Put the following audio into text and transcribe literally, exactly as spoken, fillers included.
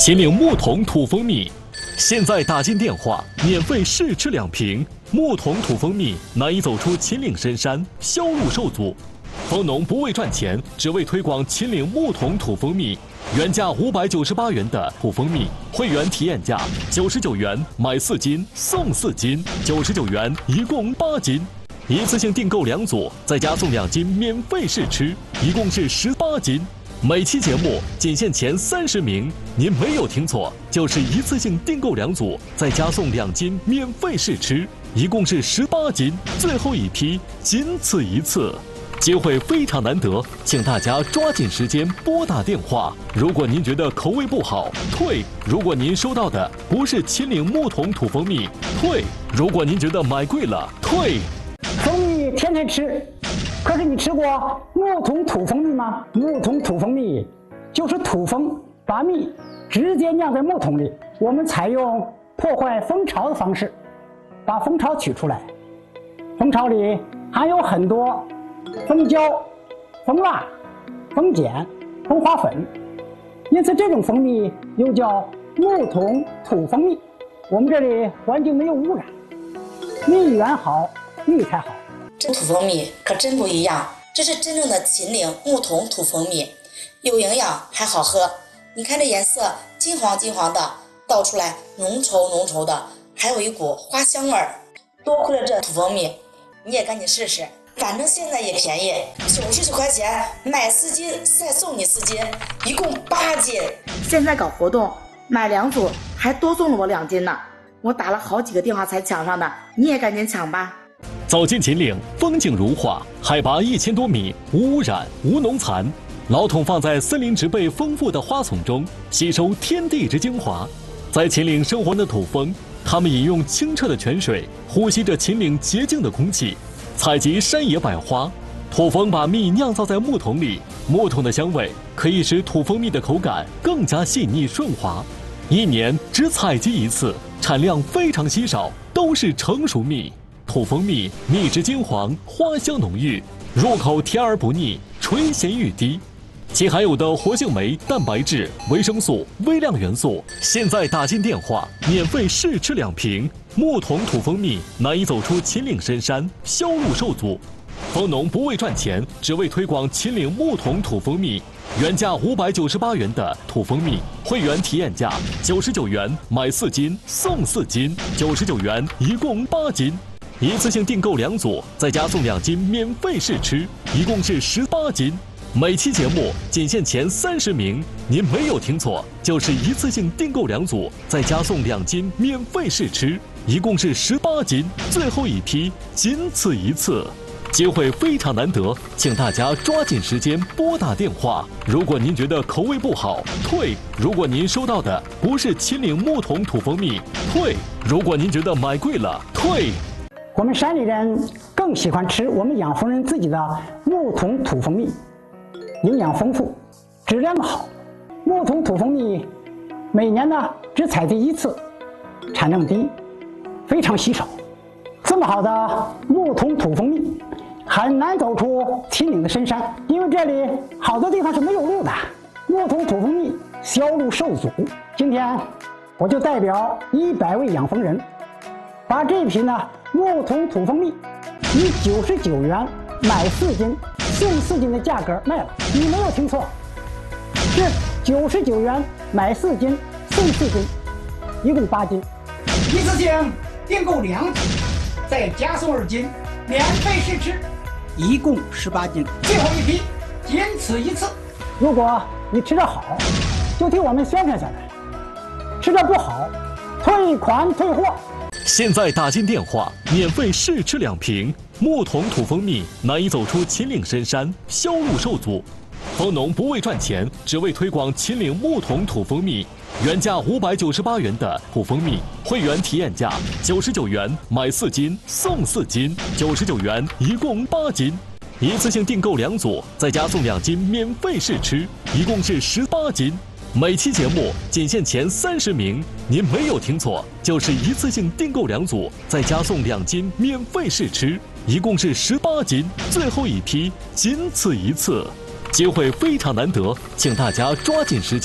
秦岭木桶土蜂蜜，现在打进电话免费试吃两瓶。木桶土蜂蜜难以走出秦岭深山，销路受阻。蜂农不为赚钱，只为推广秦岭木桶土蜂蜜。原价五百九十八元的土蜂蜜，会员体验价九十九元，买四斤送四斤，九十九元一共八斤。一次性订购两组，再加送两斤免费试吃，一共是十八斤。每期节目仅限前三十名，您没有听错，就是一次性订购两组，再加送两斤免费试吃，一共是十八斤，最后一批仅此一次，机会非常难得，请大家抓紧时间拨打电话。如果您觉得口味不好，退；如果您收到的不是秦岭木桶土蜂蜜，退；如果您觉得买贵了，退。 蜂蜜天天吃，可是你吃过木桶土蜂蜜吗？木桶土蜂蜜就是土蜂把蜜直接酿在木桶里，我们采用破坏蜂巢的方式，把蜂巢取出来。蜂巢里含有很多蜂胶、蜂蜡、蜂碱、蜂花粉，因此这种蜂蜜又叫木桶土蜂蜜。我们这里环境没有污染，蜜源好，蜜才好。 这土蜂蜜可真不一样，这是真正的秦岭木桶土蜂蜜，有营养还好喝。你看这颜色金黄金黄的，倒出来浓稠浓稠的，还有一股花香味儿。多亏了这土蜂蜜，你也赶紧试试，反正现在也便宜，九十九块钱买四斤再送你四斤，一共八斤。 现在搞活动，买两组还多送了我两斤呢，我打了好几个电话才抢上的，你也赶紧抢吧。 走进秦岭，风景如画，海拔一千多米，无污染，无农残。老桶放在森林植被丰富的花丛中，吸收天地之精华。在秦岭生活的土蜂，它们饮用清澈的泉水，呼吸着秦岭洁净的空气，采集山野百花。土蜂把蜜酿造在木桶里，木桶的香味可以使土蜂蜜的口感更加细腻顺滑。一年只采集一次，产量非常稀少，都是成熟蜜。土蜂蜜蜜质金黄，花香浓郁，入口甜而不腻，垂涎欲滴。其含有的活性酶、蛋白质、维生素、微量元素，现在打进电话免费试吃两瓶。木桶土蜂蜜难以走出秦岭深山，销路受阻。蜂农不为赚钱，只为推广秦岭木桶土蜂蜜。原价五百九十八元的土蜂蜜，会员体验价九十九元，买四斤送四斤，九十九元一共八斤。一次性订购两组，再加送两斤免费试吃，一共是十八斤。每期节目仅限前三十名，您没有听错，就是一次性订购两组，再加送两斤免费试吃，一共是十八斤，最后一批仅此一次，机会非常难得，请大家抓紧时间拨打电话。如果您觉得口味不好，退；如果您收到的不是秦岭木桶土蜂蜜，退；如果您觉得买贵了，退。 我们山里人更喜欢吃我们养蜂人自己的木桶土蜂蜜，营养丰富，质量好。木桶土蜂蜜每年呢只采集一次，产量低，非常稀少。这么好的木桶土蜂蜜很难走出秦岭的深山，因为这里好多地方是没有路的，木桶土蜂蜜销路受阻。今天我就代表一百位养蜂人，把这瓶呢木桶土蜂蜜以九十九元买四斤送四斤的价格卖了，你没有听错，是九十九元买四斤送四斤，一共八斤。一次性订购两斤，再加送二斤免费试吃，一共十八斤，最后一批仅此一次。如果你吃得好，就替我们宣传宣传；吃得不好，退款退货。 现在打进电话免费试吃两瓶。木桶土蜂蜜难以走出秦岭深山，销路受阻。蜂农不为赚钱，只为推广秦岭木桶土蜂蜜。原价五百九十八元的土蜂蜜，会员体验价九十九元，买四斤送四斤，九十九元一共八斤。一次性订购两组，再加送两斤免费试吃，一共是十八斤。每期节目仅限前三十名，您没有听错，就是一次性订购两组，再加送两斤免费试吃，一共是十八斤，最后一批仅此一次，机会非常难得，请大家抓紧时间。